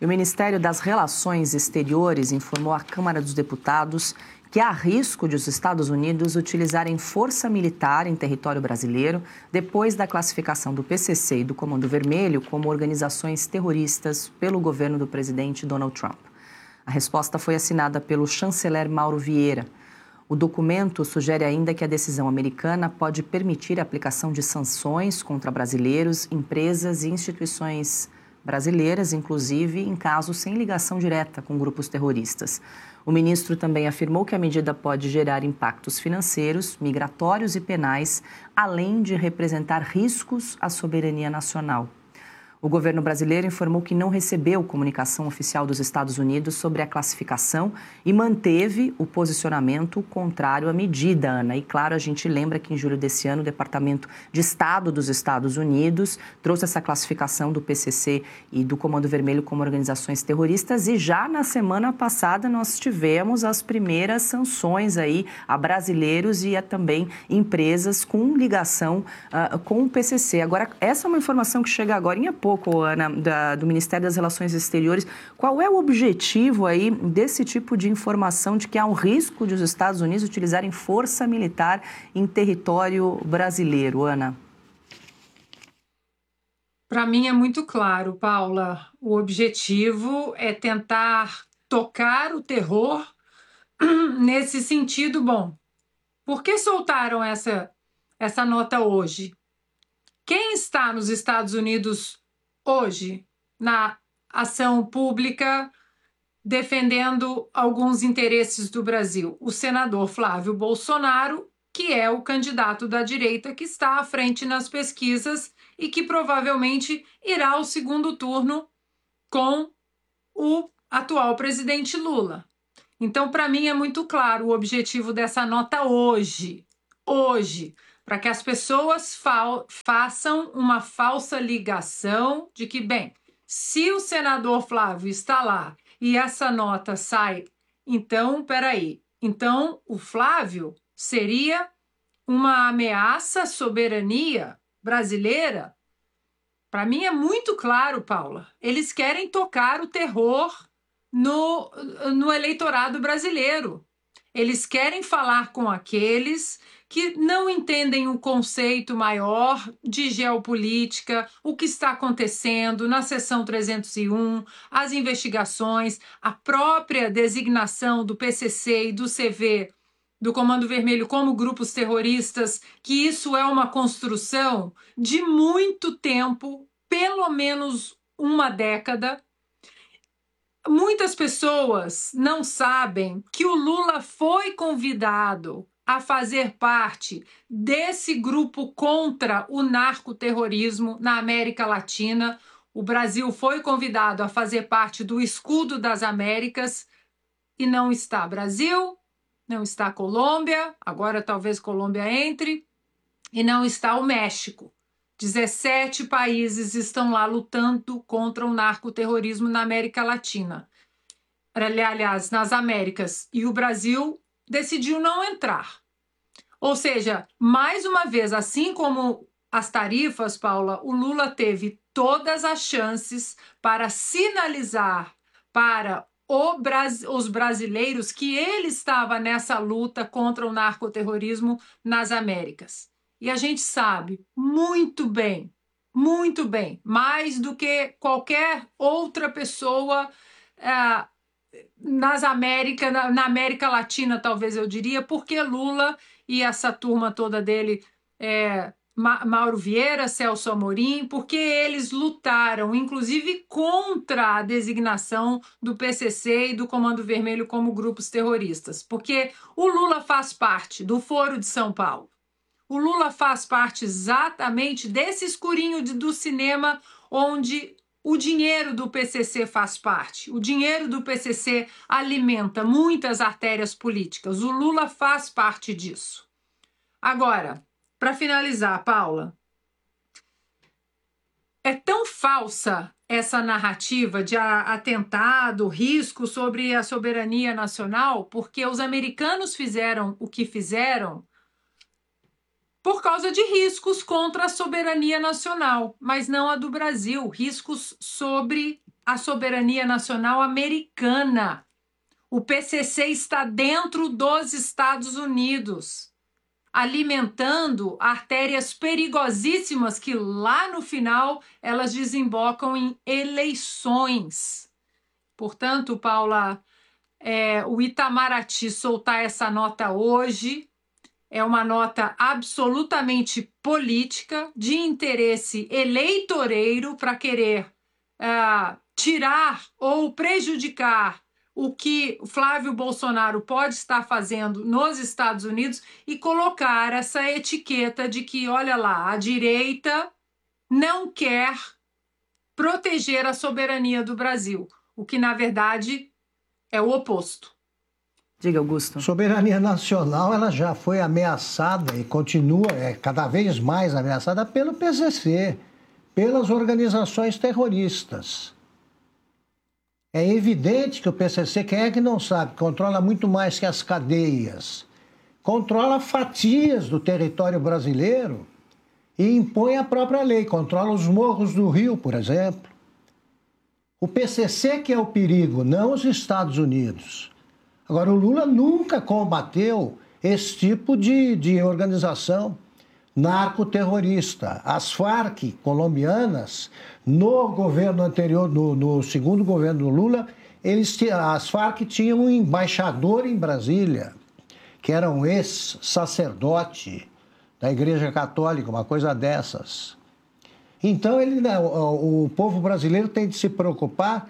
E o Ministério das Relações Exteriores informou à Câmara dos Deputados que há risco de os Estados Unidos utilizarem força militar em território brasileiro depois da classificação do PCC e do Comando Vermelho como organizações terroristas pelo governo do presidente Donald Trump. A resposta foi assinada pelo chanceler Mauro Vieira. O documento sugere ainda que a decisão americana pode permitir a aplicação de sanções contra brasileiros, empresas e instituições brasileiras, inclusive em casos sem ligação direta com grupos terroristas. O ministro também afirmou que a medida pode gerar impactos financeiros, migratórios e penais, além de representar riscos à soberania nacional. O governo brasileiro informou que não recebeu comunicação oficial dos Estados Unidos sobre a classificação e manteve o posicionamento contrário à medida, Ana. E, claro, a gente lembra que em julho desse ano o Departamento de Estado dos Estados Unidos trouxe essa classificação do PCC e do Comando Vermelho como organizações terroristas e já na semana passada nós tivemos as primeiras sanções aí a brasileiros e a também empresas com ligação com o PCC. Agora, essa é uma informação que chega agora em pouco, Ana, do Ministério das Relações Exteriores. Qual é o objetivo aí desse tipo de informação de que há um risco de os Estados Unidos utilizarem força militar em território brasileiro, Ana? Para mim é muito claro, Paula. O objetivo é tentar tocar o terror nesse sentido. Bom, por que soltaram essa nota hoje? Quem está nos Estados Unidos hoje na ação pública defendendo alguns interesses do Brasil? O senador Flávio Bolsonaro, que é o candidato da direita que está à frente nas pesquisas e que provavelmente irá ao segundo turno com o atual presidente Lula. Então, para mim, é muito claro o objetivo dessa nota hoje, para que as pessoas façam uma falsa ligação de que, bem, se o senador Flávio está lá e essa nota sai, então, peraí, então o Flávio seria uma ameaça à soberania brasileira? Para mim é muito claro, Paula. Eles querem tocar o terror no eleitorado brasileiro. Eles querem falar com aqueles que não entendem o conceito maior de geopolítica, o que está acontecendo na seção 301, as investigações, a própria designação do PCC e do CV, do Comando Vermelho, como grupos terroristas, que isso é uma construção de muito tempo, pelo menos uma década. Muitas pessoas não sabem que o Lula foi convidado a fazer parte desse grupo contra o narcoterrorismo na América Latina. O Brasil foi convidado a fazer parte do Escudo das Américas e não está Brasil, não está Colômbia, agora talvez Colômbia entre, e não está o México. 17 países estão lá lutando contra o narcoterrorismo na América Latina. Aliás, nas Américas. E o Brasil decidiu não entrar. Ou seja, mais uma vez, assim como as tarifas, Paula, o Lula teve todas as chances para sinalizar para os brasileiros que ele estava nessa luta contra o narcoterrorismo nas Américas. E a gente sabe muito bem, mais do que qualquer outra pessoa na América Latina, talvez eu diria, porque Lula e essa turma toda dele, Mauro Vieira, Celso Amorim, porque eles lutaram, inclusive, contra a designação do PCC e do Comando Vermelho como grupos terroristas, porque o Lula faz parte do Foro de São Paulo. O Lula faz parte exatamente desse escurinho do cinema onde o dinheiro do PCC faz parte. O dinheiro do PCC alimenta muitas artérias políticas. O Lula faz parte disso. Agora, para finalizar, Paula, é tão falsa essa narrativa de atentado, risco sobre a soberania nacional, porque os americanos fizeram o que fizeram por causa de riscos contra a soberania nacional, mas não a do Brasil, riscos sobre a soberania nacional americana. O PCC está dentro dos Estados Unidos, alimentando artérias perigosíssimas que lá no final elas desembocam em eleições. Portanto, Paula, o Itamaraty soltar essa nota hoje é uma nota absolutamente política, de interesse eleitoreiro, para querer tirar ou prejudicar o que o Flávio Bolsonaro pode estar fazendo nos Estados Unidos e colocar essa etiqueta de que, olha lá, a direita não quer proteger a soberania do Brasil, o que, na verdade, é o oposto. Diga, Augusto. A soberania nacional ela já foi ameaçada e continua cada vez mais ameaçada pelo PCC, pelas organizações terroristas. É evidente que o PCC, quem é que não sabe, controla muito mais que as cadeias. Controla fatias do território brasileiro e impõe a própria lei. Controla os morros do Rio, por exemplo. O PCC que é o perigo, não os Estados Unidos. Agora, o Lula nunca combateu esse tipo de organização narcoterrorista. As Farc colombianas, no governo anterior, no segundo governo do Lula, as Farc tinham um embaixador em Brasília, que era um ex-sacerdote da Igreja Católica, uma coisa dessas. Então, o povo brasileiro tem de se preocupar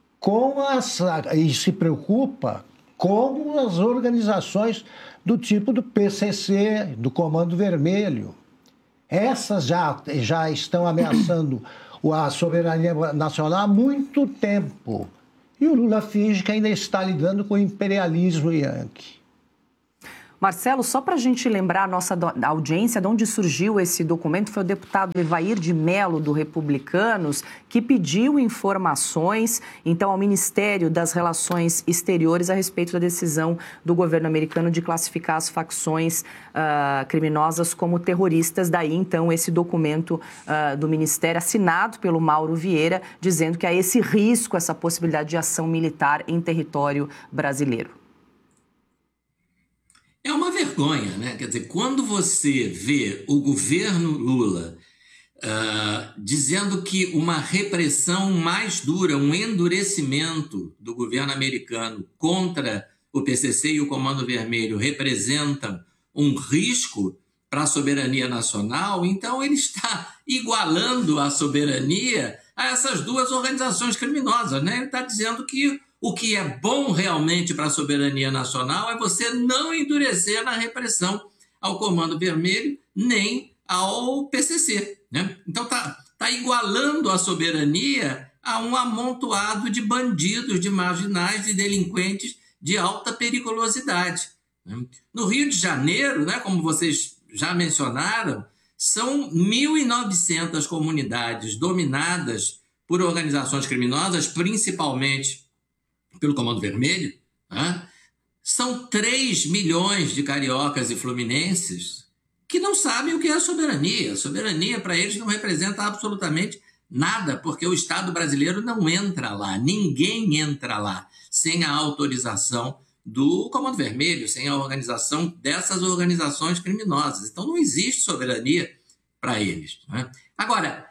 e se preocupa com as organizações do tipo do PCC, do Comando Vermelho. Essas já estão ameaçando a soberania nacional há muito tempo. E o Lula finge que ainda está lidando com o imperialismo yankee. Marcelo, só para a gente lembrar a nossa audiência, de onde surgiu esse documento, foi o deputado Evair de Mello, do Republicanos, que pediu informações, então, ao Ministério das Relações Exteriores a respeito da decisão do governo americano de classificar as facções criminosas como terroristas. Daí, então, esse documento do Ministério, assinado pelo Mauro Vieira, dizendo que há esse risco, essa possibilidade de ação militar em território brasileiro. É uma vergonha, né? Quer dizer, quando você vê o governo Lula dizendo que uma repressão mais dura, um endurecimento do governo americano contra o PCC e o Comando Vermelho representam um risco para a soberania nacional, então ele está igualando a soberania a essas duas organizações criminosas, né? Ele está dizendo que o que é bom realmente para a soberania nacional é você não endurecer na repressão ao Comando Vermelho nem ao PCC, né? Então tá igualando a soberania a um amontoado de bandidos, de marginais, de delinquentes de alta periculosidade, né? No Rio de Janeiro, né, como vocês já mencionaram, são 1.900 comunidades dominadas por organizações criminosas, principalmente pelo Comando Vermelho, né? São 3 milhões de cariocas e fluminenses que não sabem o que é a soberania. A soberania, para eles, não representa absolutamente nada, porque o Estado brasileiro não entra lá, ninguém entra lá sem a autorização do Comando Vermelho, sem a organização dessas organizações criminosas. Então, não existe soberania para eles, né? Agora,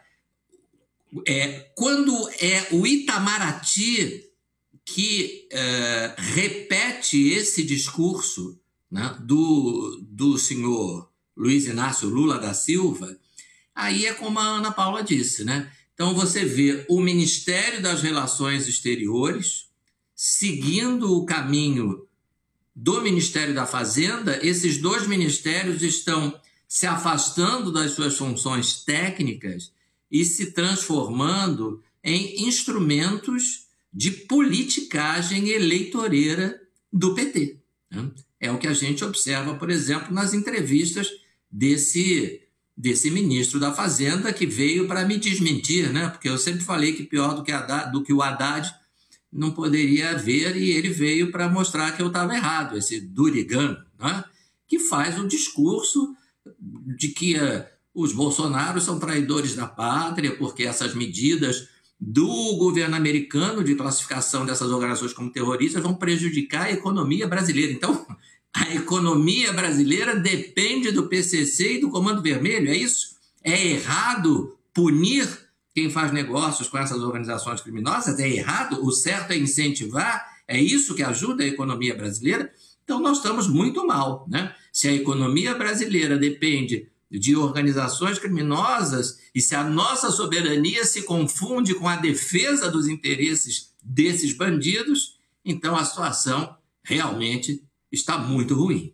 quando é o Itamaraty que repete esse discurso, né, do senhor Luiz Inácio Lula da Silva, aí é como a Ana Paula disse, né? Então você vê o Ministério das Relações Exteriores seguindo o caminho do Ministério da Fazenda. Esses dois ministérios estão se afastando das suas funções técnicas e se transformando em instrumentos de politicagem eleitoreira do PT, né? É o que a gente observa, por exemplo, nas entrevistas desse ministro da Fazenda, que veio para me desmentir, né? Porque eu sempre falei que pior do que o Haddad não poderia haver, e ele veio para mostrar que eu estava errado, esse Durigan, né? Que faz um discurso de que os Bolsonaros são traidores da pátria, porque essas medidas do governo americano de classificação dessas organizações como terroristas vão prejudicar a economia brasileira. Então, a economia brasileira depende do PCC e do Comando Vermelho, é isso? É errado punir quem faz negócios com essas organizações criminosas? É errado? O certo é incentivar? É isso que ajuda a economia brasileira? Então, nós estamos muito mal, né? Se a economia brasileira depende de organizações criminosas e se a nossa soberania se confunde com a defesa dos interesses desses bandidos, então a situação realmente está muito ruim.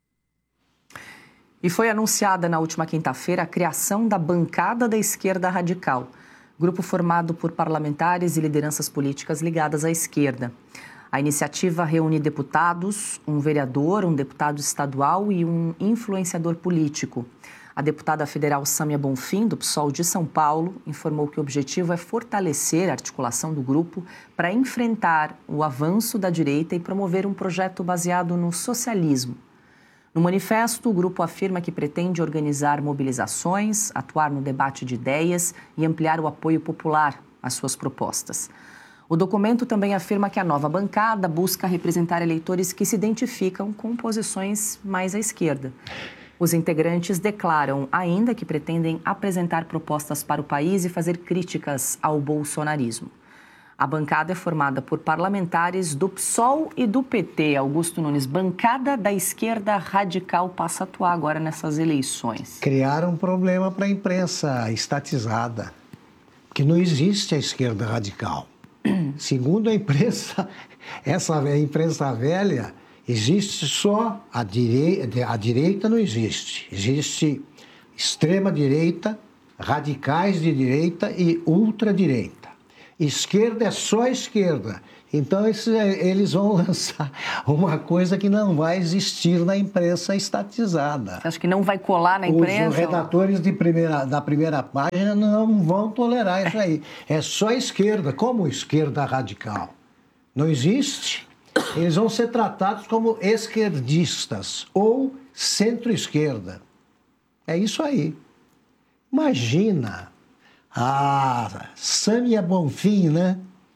E foi anunciada na última quinta-feira a criação da Bancada da Esquerda Radical, grupo formado por parlamentares e lideranças políticas ligadas à esquerda. A iniciativa reúne deputados, um vereador, um deputado estadual e um influenciador político. A deputada federal Sâmia Bonfim, do PSOL de São Paulo, informou que o objetivo é fortalecer a articulação do grupo para enfrentar o avanço da direita e promover um projeto baseado no socialismo. No manifesto, o grupo afirma que pretende organizar mobilizações, atuar no debate de ideias e ampliar o apoio popular às suas propostas. O documento também afirma que a nova bancada busca representar eleitores que se identificam com posições mais à esquerda. Os integrantes declaram ainda que pretendem apresentar propostas para o país e fazer críticas ao bolsonarismo. A bancada é formada por parlamentares do PSOL e do PT. Augusto Nunes, Bancada da Esquerda Radical passa a atuar agora nessas eleições. Criaram um problema para a imprensa estatizada, que não existe a esquerda radical. Segundo a imprensa, essa imprensa velha, existe só a direita não existe. Existe extrema-direita, radicais de direita e ultradireita. Esquerda é só esquerda. Então eles vão lançar uma coisa que não vai existir na imprensa estatizada. Você acha que não vai colar na imprensa? Os redatores da primeira página não vão tolerar isso aí. É só esquerda. Como esquerda radical? Não existe. Eles vão ser tratados como esquerdistas ou centro-esquerda. É isso aí. Imagina a Sâmia Bonfim, né?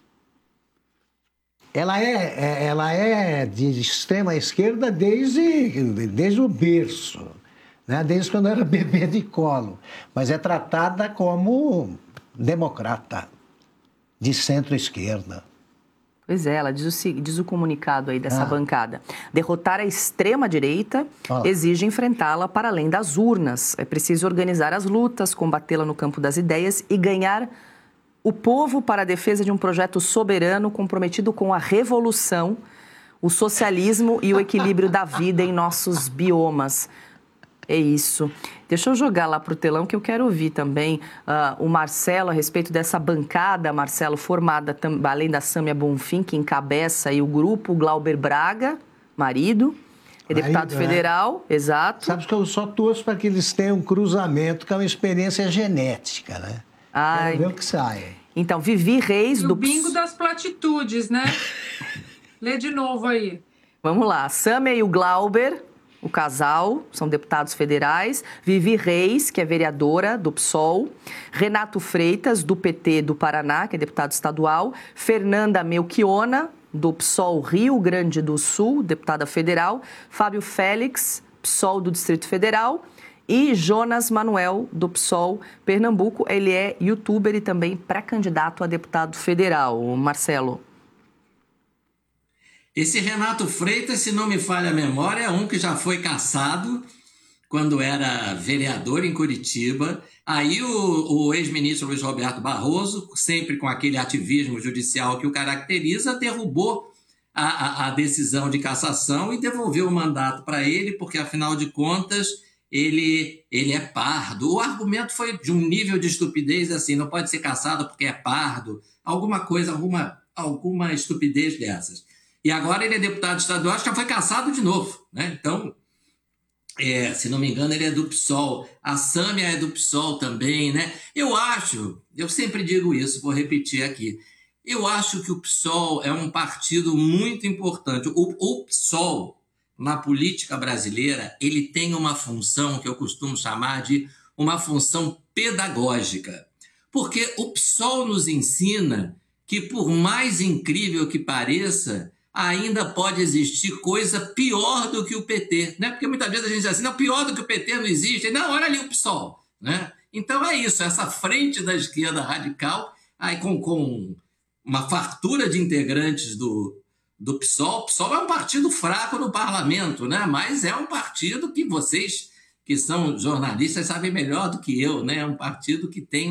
Ela é de extrema esquerda desde o berço, né? Desde quando era bebê de colo. Mas é tratada como democrata, de centro-esquerda. Pois é, ela diz o comunicado aí dessa bancada. Derrotar a extrema-direita exige enfrentá-la para além das urnas. É preciso organizar as lutas, combatê-la no campo das ideias e ganhar o povo para a defesa de um projeto soberano comprometido com a revolução, o socialismo e o equilíbrio da vida em nossos biomas. É isso. Deixa eu jogar lá para o telão que eu quero ouvir também o Marcelo a respeito dessa bancada, Marcelo, formada além da Sâmia Bonfim, que encabeça aí o grupo, o Glauber Braga, marido, é deputado federal, exato. Sabe que eu só torço para que eles tenham um cruzamento, que é uma experiência genética, né? Quero ver o que sai. Então, Vivi Reis... E o bingo das platitudes, né? Lê de novo aí. Vamos lá. Sâmia e o Glauber... O casal, são deputados federais, Vivi Reis, que é vereadora do PSOL, Renato Freitas, do PT do Paraná, que é deputado estadual, Fernanda Melchiona, do PSOL Rio Grande do Sul, deputada federal, Fábio Félix, PSOL do Distrito Federal, e Jonas Manuel, do PSOL Pernambuco. Ele é youtuber e também pré-candidato a deputado federal. Marcelo. Esse Renato Freitas, se não me falha a memória, é um que já foi cassado quando era vereador em Curitiba. Aí o ex-ministro Luiz Roberto Barroso, sempre com aquele ativismo judicial que o caracteriza, derrubou a decisão de cassação e devolveu o mandato para ele, porque, afinal de contas, ele é pardo. O argumento foi de um nível de estupidez assim, não pode ser cassado porque é pardo, alguma estupidez dessas. E agora ele é deputado estadual, já foi cassado de novo, né? Então, se não me engano, ele é do PSOL. A Sâmia é do PSOL também, né? Eu sempre digo isso, vou repetir aqui. Eu acho que o PSOL é um partido muito importante. O PSOL, na política brasileira, ele tem uma função que eu costumo chamar de uma função pedagógica. Porque o PSOL nos ensina que, por mais incrível que pareça, ainda pode existir coisa pior do que o PT, né? Porque muitas vezes a gente diz assim, não, pior do que o PT não existe. Não, olha ali o PSOL, né? Então é isso, essa frente da esquerda radical, aí com uma fartura de integrantes do PSOL. O PSOL é um partido fraco no parlamento, né? Mas é um partido que vocês, que são jornalistas, sabem melhor do que eu, né? É um partido que tem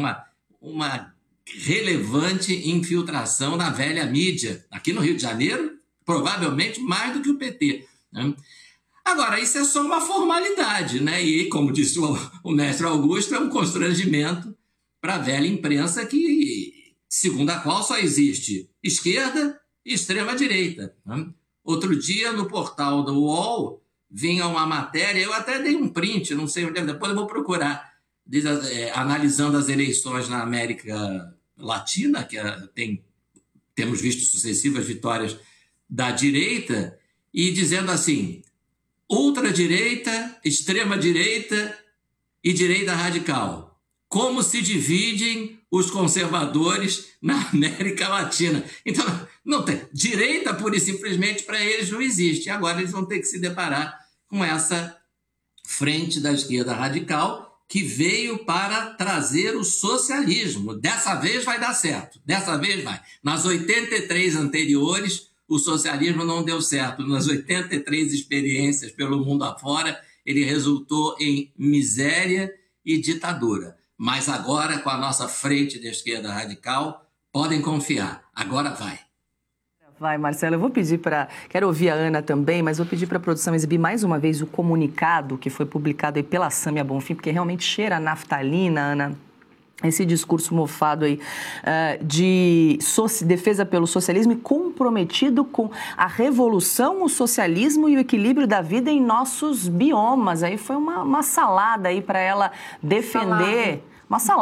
uma relevante infiltração na velha mídia. Aqui no Rio de Janeiro, provavelmente mais do que o PT, né? Agora, isso é só uma formalidade, né? E, como disse o mestre Augusto, é um constrangimento para a velha imprensa que, segundo a qual só existe esquerda e extrema-direita, né? Outro dia, no portal do UOL, vinha uma matéria, eu até dei um print, não sei onde é, depois eu vou procurar, analisando as eleições na América Latina, que temos visto sucessivas vitórias da direita, e dizendo assim, ultradireita, extrema-direita e direita radical. Como se dividem os conservadores na América Latina. Então, não tem. Direita, pura e simplesmente, para eles não existe. Agora eles vão ter que se deparar com essa frente da esquerda radical que veio para trazer o socialismo. Dessa vez vai dar certo. Dessa vez vai. Nas 83 anteriores, o socialismo não deu certo. Nas 83 experiências pelo mundo afora, ele resultou em miséria e ditadura. Mas agora, com a nossa frente de esquerda radical, podem confiar. Agora vai. Vai, Marcelo, eu vou pedir quero ouvir a Ana também, mas vou pedir para a produção exibir mais uma vez o comunicado que foi publicado aí pela Sâmia Bonfim, porque realmente cheira a naftalina, Ana, esse discurso mofado aí de defesa pelo socialismo e comprometido com a revolução, o socialismo e o equilíbrio da vida em nossos biomas. Aí foi uma salada aí para ela defender, uma salada.